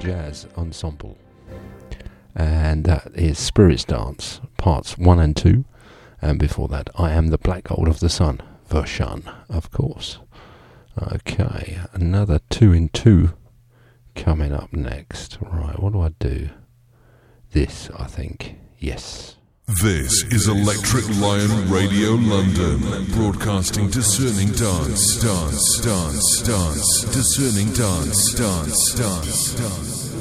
Jazz Ensemble. And that is Spirits Dance, parts 1 and 2. And before that, I Am the Black Gold of the Sun, version, of course. Okay, another 2 in 2 coming up next. Right, what do I do? This, I think. Yes. This is Electric Lion Radio London, broadcasting discerning dance, discerning dance.